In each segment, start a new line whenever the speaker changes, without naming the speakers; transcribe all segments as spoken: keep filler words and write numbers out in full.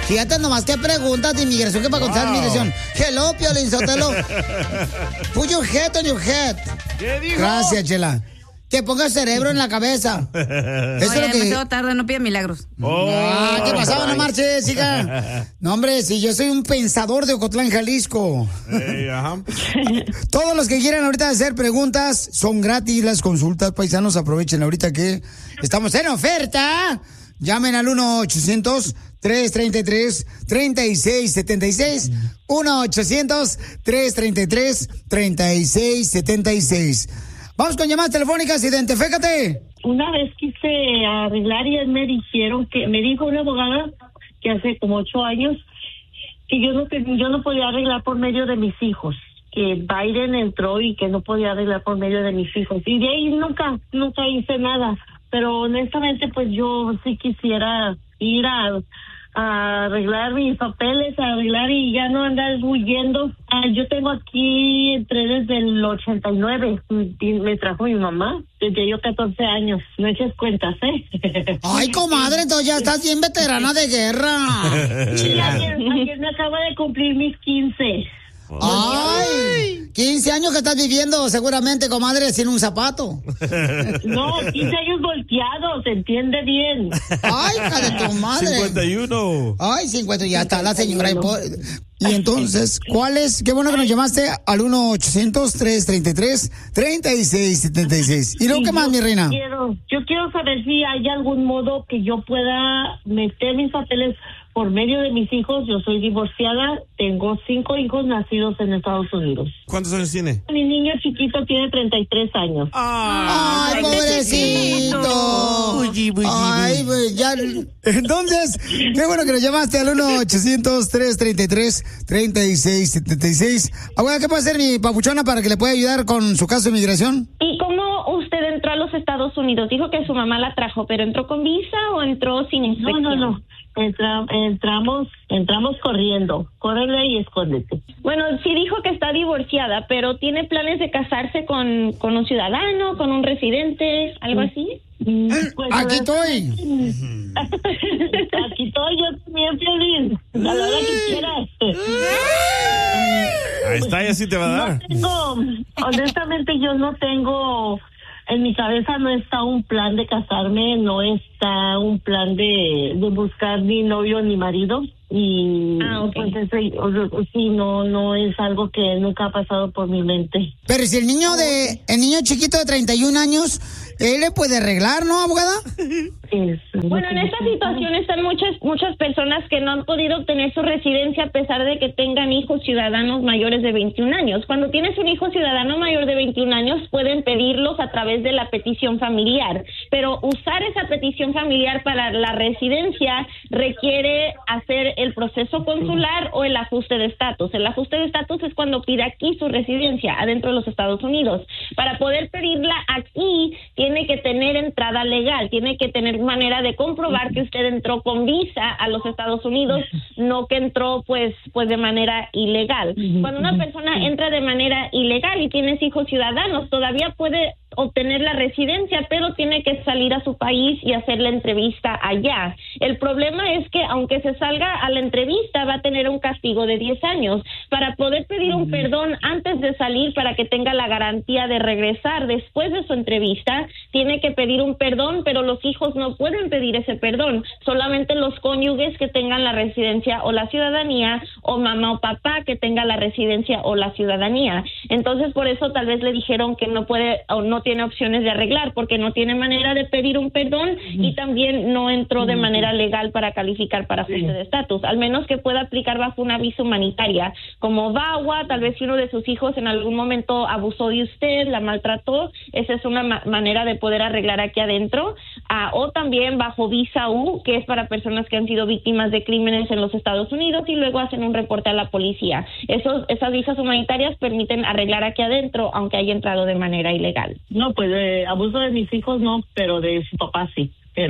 Fíjate nomás qué preguntas de inmigración que para contestar wow. inmigración. Hello, Piolín Sotelo. Put your head on your head.
¿Qué dijo?
Gracias, Chela. Que ponga el cerebro en la cabeza.
Eso
Oye,
es lo que... demasiado tarde, no pida milagros.
Oh, ah, ¿qué pasaba? No marches, hija. No, hombre, si yo soy un pensador de Ocotlán, Jalisco. Hey, ajá. Todos los que quieran ahorita hacer preguntas, son gratis las consultas, paisanos. Aprovechen ahorita que estamos en oferta. Llamen al uno ochocientos, tres treinta y tres, treinta y seis setenta y seis. uno ochocientos, tres treinta y tres, treinta y seis setenta y seis. Vamos con llamadas telefónicas, identifícate.
Una vez quise arreglar y me dijeron que, me dijo una abogada que hace como ocho años que yo no, que yo no podía arreglar por medio de mis hijos, que Biden entró y que no podía arreglar por medio de mis hijos. Y de ahí nunca, nunca hice nada. Pero honestamente, pues yo sí quisiera ir a... a arreglar mis papeles, a arreglar y ya no andar huyendo. Ah, yo tengo aquí, entré desde el ochenta y nueve, y me trajo mi mamá, desde yo catorce años, no eches cuentas, ¿eh?
Ay, comadre, entonces ya estás bien veterana de guerra.
Sí, ayer, ayer me acaba de cumplir mis quince.
Ay, quince años que estás viviendo seguramente, comadre, sin un zapato.
No, quince años volteados, ¿se entiende bien?
Ay, hija de tu madre.
cincuenta y uno.
Ay, cincuenta, ya está la señora. Y entonces, ¿cuál es? Qué bueno que nos llamaste al uno ochocientos, tres treinta y tres, treinta y seis setenta y seis. ¿Y luego qué más, mi reina?
Quiero, yo quiero saber si hay algún modo que yo pueda meter mis papeles por medio de mis hijos. Yo soy divorciada, tengo cinco hijos nacidos en Estados Unidos.
¿Cuántos años tiene?
Mi niño chiquito tiene treinta y tres años.
¡Ay, Ay pobrecito! Uy, uy, Ay, pues ya. Entonces, qué bueno que nos llamaste al uno ochocientos, tres treinta y tres, treinta y seis setenta y seis. Ahora, ¿qué puede hacer mi papuchona para que le pueda ayudar con su caso de inmigración?
¿Y cómo usted entró a los Estados Unidos? Dijo que su mamá la trajo, ¿pero entró con visa o entró sin inspección?
No, no, no. Entra, entramos, entramos corriendo. Córrele y escóndete.
Bueno, sí dijo que está divorciada, pero ¿tiene planes de casarse con, con un ciudadano, con un residente, algo así?
Pues, aquí estoy.
Aquí estoy yo también, Piolín. A la hora que quieras.
Ahí está, ya sí te va a dar.
No tengo, honestamente, yo no tengo... En mi cabeza no está un plan de casarme, no está un plan de, de buscar ni novio ni marido. Y ah, okay. pues ese, sí, no, no es algo que nunca ha pasado por mi mente.
Pero si el niño de, el niño chiquito de treinta y un años, él le puede arreglar, ¿no, abogada?
Es, bueno, en esta situación están muchas, muchas personas que no han podido obtener su residencia a pesar de que tengan hijos ciudadanos mayores de veintiún años. Cuando tienes un hijo ciudadano mayor de veintiún años, pueden pedirlos a través de la petición familiar. Pero usar esa petición familiar para la residencia requiere hacer el proceso consular o el ajuste de estatus. El ajuste de estatus es cuando pide aquí su residencia, adentro de los Estados Unidos. Para poder pedirla aquí, tiene que tener entrada legal, tiene que tener manera de comprobar que usted entró con visa a los Estados Unidos, no que entró pues, pues de manera ilegal. Cuando una persona entra de manera ilegal y tienes hijos ciudadanos, todavía puede obtener la residencia, pero tiene que salir a su país y hacer la entrevista allá. El problema es que aunque se salga a la entrevista, va a tener un castigo de diez años. Para poder pedir un perdón antes de salir, para que tenga la garantía de regresar después de su entrevista, tiene que pedir un perdón, pero los hijos no pueden pedir ese perdón. Solamente los cónyuges que tengan la residencia o la ciudadanía, o mamá o papá que tenga la residencia o la ciudadanía. Entonces, por eso tal vez le dijeron que no puede o no tiene opciones de arreglar, porque no tiene manera de pedir un perdón y también no entró de manera legal para calificar para ajuste de estatus, al menos que pueda aplicar bajo una visa humanitaria, como V A W A. Tal vez si uno de sus hijos en algún momento abusó de usted, la maltrató, esa es una ma- manera de poder arreglar aquí adentro, uh, o también bajo visa U, que es para personas que han sido víctimas de crímenes en los Estados Unidos y luego hacen un reporte a la policía. Esos, esas visas humanitarias permiten arreglar aquí adentro, aunque haya entrado de manera ilegal.
No, pues eh, abuso de mis hijos no, pero de su papá sí. Pero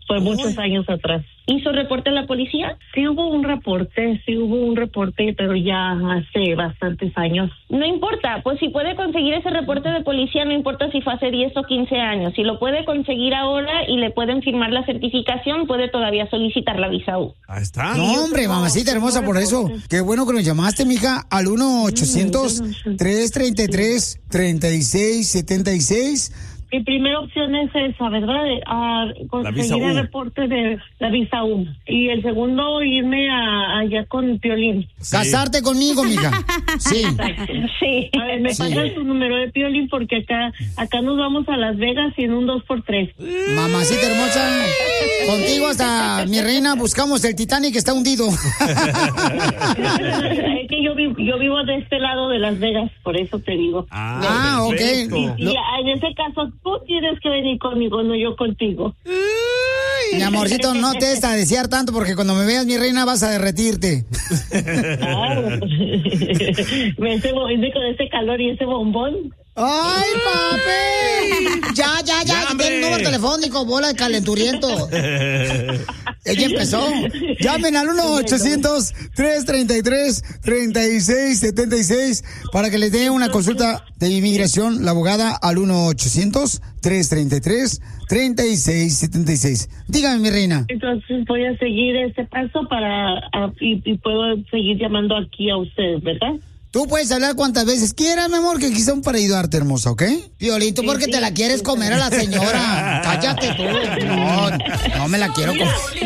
Fue muchos años atrás.
¿Hizo reporte a la policía?
Sí hubo un reporte, sí hubo un reporte, pero ya hace bastantes años.
No importa, pues si puede conseguir ese reporte de policía, no importa si fue hace diez o quince años. Si lo puede conseguir ahora y le pueden firmar la certificación, puede todavía solicitar la visa U.
Ahí está.
No, hombre, mamacita hermosa, por eso. Qué bueno que nos llamaste, mija, al uno ochocientos, tres treinta y tres, treinta y seis setenta y seis.
Mi primera opción es esa, ¿verdad? A conseguir el reporte de la visa U. Y el segundo, irme a, allá con Piolín.
Sí. Casarte conmigo, mija. Sí.
Sí.
A ver, me sí. pasas tu número de Piolín porque acá acá nos vamos a Las Vegas y en un dos por tres.
Mamacita hermosa, contigo hasta, mi reina, buscamos el Titanic que está hundido.
Es que yo vivo, yo vivo de este lado de Las Vegas, por eso te digo.
Ah, ah ok.
Y, y en ese caso, tú tienes que venir conmigo, no yo contigo.
Mi amorcito, no te des a desear tanto porque cuando me veas, mi reina, vas a derretirte.
Ah, me ese, con ese calor y ese bombón.
¡Ay, papi! Ya, ya, ya, ya tiene el número telefónico, bola de calenturiento. Ella empezó. Llamen al uno ochocientos, tres treinta y tres, treinta y seis setenta y seis para que les dé una consulta de inmigración. La abogada al uno ochocientos, tres treinta y tres, treinta y seis setenta y seis. Dígame, mi reina.
Entonces voy a seguir este paso para a, y, y puedo seguir llamando aquí a ustedes, ¿verdad?
Tú puedes hablar cuantas veces quieras, mi amor, que aquí son para ayudarte, hermosa, ¿ok? Piolín, tú sí, porque sí, te la quieres comer a la señora. Cállate tú. No, no me la quiero comer.